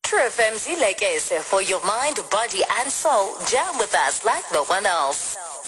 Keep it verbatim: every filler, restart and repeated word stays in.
True F M Zilekese for your mind, body, and soul. Jam with us like no one else.